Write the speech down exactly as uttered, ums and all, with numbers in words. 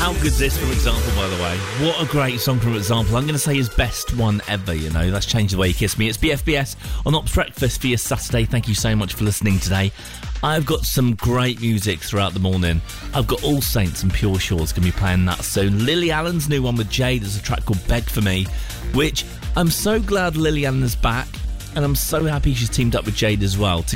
How good's this from Example, by the way? What a great song from Example. I'm going to say his best one ever, you know. That's Changed the Way You Kiss Me. It's B F B S on Ops Breakfast for your Saturday. Thank you so much for listening today. I've got some great music throughout the morning. I've got All Saints and Pure Shores going to be playing that soon. Lily Allen's new one with Jade is a track called Beg For Me, which I'm so glad Lily Allen is back, and I'm so happy she's teamed up with Jade as well.